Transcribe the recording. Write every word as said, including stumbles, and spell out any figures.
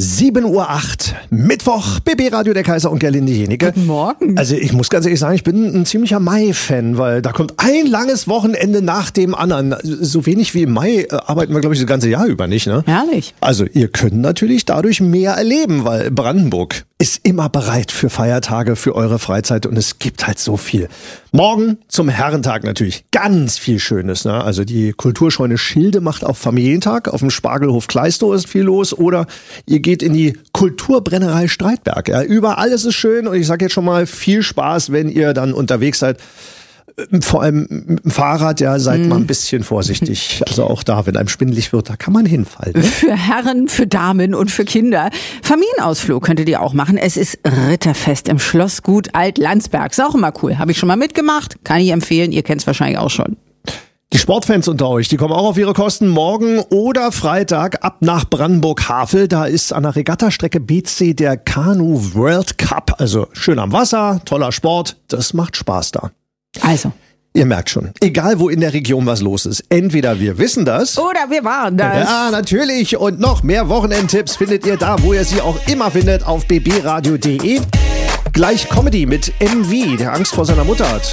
sieben Uhr acht, Mittwoch, B B-Radio, der Kaiser und Gerlinde Jenike. Guten Morgen. Also ich muss ganz ehrlich sagen, ich bin ein ziemlicher Mai-Fan, weil da kommt ein langes Wochenende nach dem anderen. So wenig wie im Mai äh, arbeiten wir, glaube ich, das ganze Jahr über nicht, ne? Herrlich. Also ihr könnt natürlich dadurch mehr erleben, weil Brandenburg ist immer bereit für Feiertage, für eure Freizeit und es gibt halt so viel. Morgen zum Herrentag natürlich ganz viel Schönes, ne? Also die Kulturscheune Schilde macht auch Familientag, auf dem Spargelhof Kleistow ist viel los oder ihr geht in die Kulturbrennerei Streitberg. Ja, überall ist es schön und ich sage jetzt schon mal viel Spaß, wenn ihr dann unterwegs seid. Vor allem mit dem Fahrrad, ja, seid mm. mal ein bisschen vorsichtig. Also auch da, wenn einem schwindelig wird, da kann man hinfallen. Ne? Für Herren, für Damen und für Kinder. Familienausflug könntet ihr auch machen. Es ist Ritterfest im Schlossgut Alt-Landsberg. Ist auch immer cool. Habe ich schon mal mitgemacht. Kann ich empfehlen. Ihr kennt es wahrscheinlich auch schon. Die Sportfans unter euch, die kommen auch auf ihre Kosten morgen oder Freitag ab nach Brandenburg-Havel. Da ist an der Regattastrecke B C der Kanu World Cup. Also schön am Wasser, toller Sport. Das macht Spaß da. Also. Ihr merkt schon, egal wo in der Region was los ist, entweder wir wissen das. Oder wir waren das. Ja, natürlich. Und noch mehr Wochenendtipps findet ihr da, wo ihr sie auch immer findet, auf b b radio punkt d e. Gleich Comedy mit M V, der Angst vor seiner Mutter hat.